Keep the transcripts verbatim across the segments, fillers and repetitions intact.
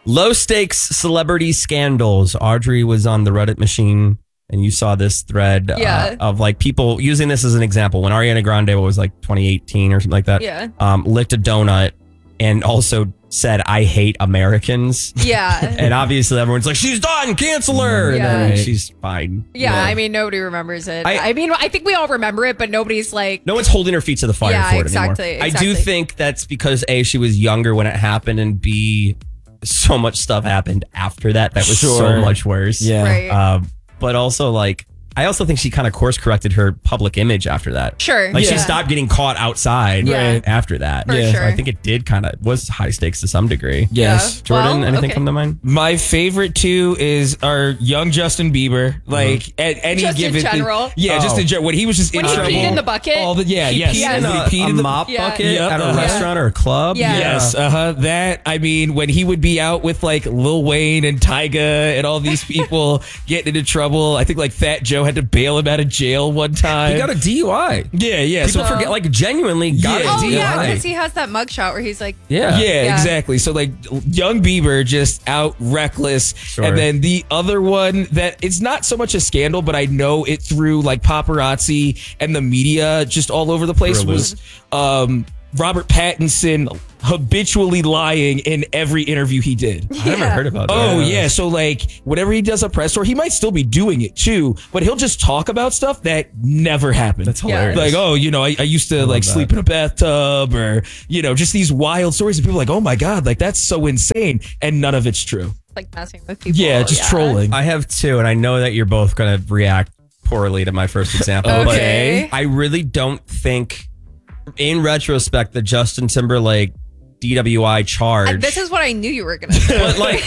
Low stakes celebrity scandals. Audrey was on the Reddit machine and you saw this thread yeah. uh, of like people using this as an example. When Ariana Grande, what was like twenty eighteen or something like that, yeah. um, licked a donut and also said, I hate Americans. Yeah. And obviously everyone's like, she's done, cancel her. Yeah. And then she's fine. Yeah, yeah, I mean, nobody remembers it. I, I mean, I think we all remember it, but nobody's like... No one's holding her feet to the fire yeah, for it exactly, anymore. exactly. I do think that's because A, she was younger when it happened, and B, so much stuff happened after that that was sure. so much worse. Yeah. Right. Um, but also, like, I also think she kind of course corrected her public image after that. Sure. Like yeah. she stopped getting caught outside Yeah. after that. For yeah. sure. So I think it did kind of was high stakes to some degree. Yes. Yeah. Jordan, Well, anything okay. come to mind? My favorite too is our young Justin Bieber. Like Mm-hmm. at any Just in given general? yeah, Oh. just in general. When he was just When in he trouble. peed in the bucket? All the yeah, He yes. peed in When a, he peed a in the mop Yeah. bucket Yep. at a Uh-huh. restaurant or a club. Yeah. Yes, uh huh. That I mean, when he would be out with like Lil Wayne and Tyga and all these people getting into trouble, I think like Fat Joe had to bail him out of jail one time. He got a D U I. yeah, yeah. People so forget, like, genuinely got Yeah. a Oh, D U I. yeah, because he has that mugshot where he's like... Yeah. Yeah, Yeah. exactly. So like young Bieber just out reckless. Sure. And then the other one that it's not so much a scandal, but I know it through like paparazzi and the media just all over the place Thrillers. was um, Robert Pattinson habitually lying in every interview he did. I never Yeah. heard about that. Oh yeah, so like whenever he does a press tour, he might still be doing it too, but he'll just talk about stuff that never happened. That's hilarious. Like, oh, you know, I, I used to like that. sleep in a bathtub, or you know, just these wild stories, and people are like, oh my god, like that's so insane, and none of it's true. Like messing with people. Yeah, just trolling. I have two, and I know that you're both going to react poorly to my first example. Okay. But I really don't think, in retrospect, that Justin Timberlake D W I charge. And this is what I knew you were going to say. But like,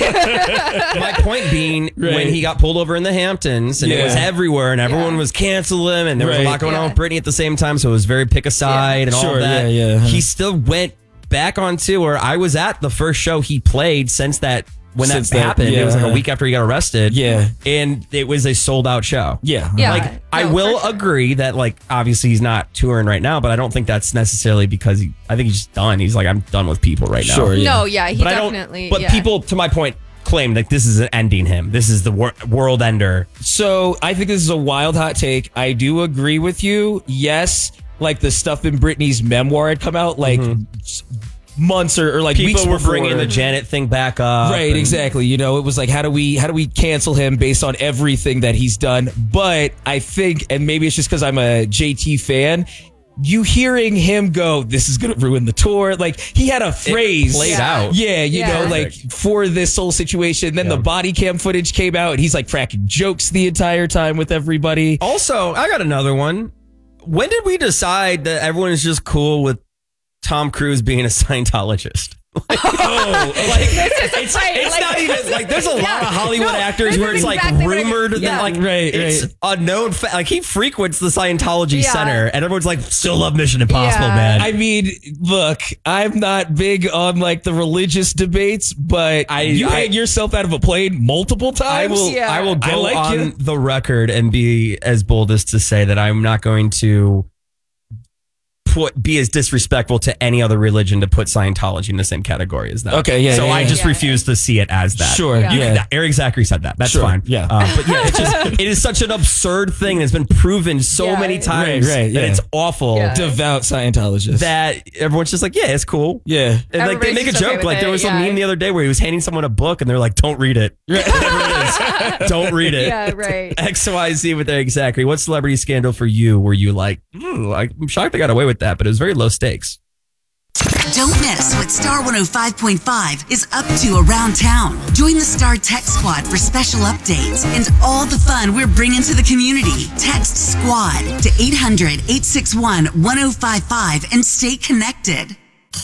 my point being, Right. when he got pulled over in the Hamptons, and it Yeah. was everywhere, and everyone Yeah. was canceling him, and there was Right. a lot going on Yeah. with Britney at the same time, so it was very pick a side Yeah. and all Sure, of that. yeah, yeah. He still went back on tour. I was at the first show he played since that. When Since that that, happened, it was like a yeah. week after he got arrested. Yeah. And it was a sold out show. Yeah. Yeah. Like, I No, will for sure. agree that, like, obviously he's not touring right now, but I don't think that's necessarily because he, I think he's just done. He's like, I'm done with people right now. Sure, yeah. No, yeah, he But I don't, definitely... but yeah. people, to my point, claim that this is ending him. This is the wor- world ender. So I think this is a wild hot take. I do agree with you. Yes, like the stuff in Britney's memoir had come out like s- months or, or like People weeks were before. bringing the Janet thing back up. Right, and- exactly. You know, it was like, how do we how do we cancel him based on everything that he's done? But I think, and maybe it's just because I'm a J T fan, you hearing him go, this is going to ruin the tour. Like, he had a phrase. played Yeah. out. Yeah, you Yeah. know, like for this whole situation. Then Yeah. the body cam footage came out and he's like cracking jokes the entire time with everybody. Also, I got another one. When did we decide that everyone is just cool with Tom Cruise being a Scientologist? Oh, Like, it's, it's Like- not even like there's a lot Yeah. of Hollywood No, actors this where is it's like exactly what I- rumored yeah. that like Right, it's right. a known fa- like he frequents the Scientology Yeah. Center and everyone's like still love Mission Impossible, Yeah. man. I mean, look, I'm not big on like the religious debates, but I- you I- hang yourself out of a plane multiple times. I will Yeah. I will I go like on you. the record and be as bold as to say that I'm not going to put be as disrespectful to any other religion to put Scientology in the same category as that. Okay, yeah, So yeah, I yeah. just Yeah. refuse to see it as that. Sure, Yeah. You yeah. can- that- Eric Zachary said that. That's Sure, fine. yeah. Uh, but yeah, it's just it is such an absurd thing. It's been proven so Yeah. many times Right, right, that yeah. it's awful Yeah. Devout Scientologist. that everyone's just like, yeah, it's cool. yeah. And like they Everybody's make a just okay joke. with Like there it, was a yeah. meme the other day where he was handing someone a book and they're like, don't read it. Whatever it is, don't read it. Yeah, right. X Y Z with Eric Zachary. What celebrity scandal for you were you like, "Ooh, I'm shocked I got away with that, but it was very low stakes. Don't miss what Star one oh five point five is up to around town. Join the Star Tech Squad for special updates and all the fun we're bringing to the community. Text SQUAD to eight hundred, eight six one, one oh five five and stay connected.